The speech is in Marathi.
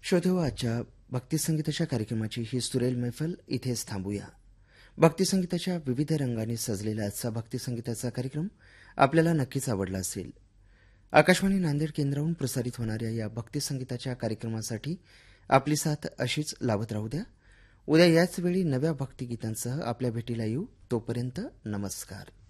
श्रोतेहो, आजच्या भक्तिसंगीताच्या कार्यक्रमाची ही सुरेल मैफल इथेच थांबूया. भक्तिसंगीताच्या विविध रंगांनी सजलेला आजचा भक्तिसंगीताचा कार्यक्रम आपल्याला नक्कीच आवडला असेल. आकाशवाणी नांदेड केंद्रावरून प्रसारित होणाऱ्या या भक्तिसंगीताच्या कार्यक्रमासाठी आपली साथ अशीच लाभत राहू द्या. उद्या याच वेळी नव्या भक्तिगीतांसह आपल्या भेटीला येऊ. तोपर्यंत नमस्कार.